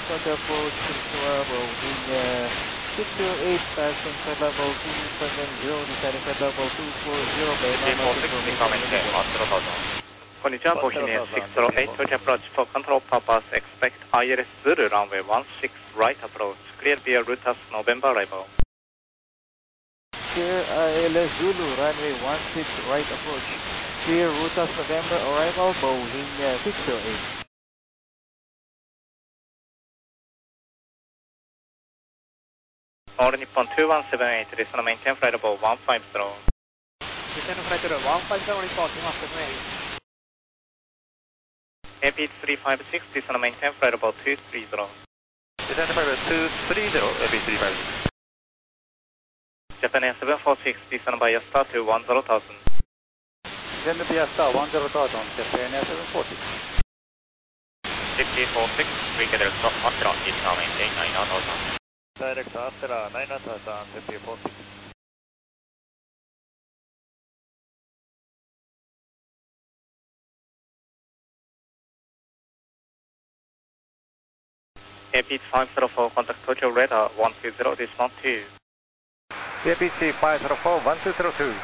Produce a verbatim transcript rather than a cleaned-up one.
Tokyo approach Bravo, wind uh, six zero eight, passing for level two seven zero, descending for level two four zero, Three four six, become maintain one zero thousand. こんにちは、Bohemian six zero eight, Tokyo approach for control purpose, expect I L S Zulu runway one six right approach, clear via Rutas November arrival. Clear I L S Zulu, runway one six right approach, clear Rutas November arrival, Bohemian six zero eight. All Nippon two one seven eight, listen and maintain flight level one five zero. Descend flight level one five zero, report two one seven eight. A P three five six, listen and maintain flight level two three zero. Descend flight level two three zero, A P three five six. Japan Air seven four six, listen by Star to one zero thousand. Descend via Star one zero thousand, Japan Air seven four six. six four six, we get a stop, Astro, listen and maintain nine thousand. Direct Astra nine thousand, six four six. A P five zero four, contact Tokyo radar one two zero, this one two. A P C five zero four, one two zero two.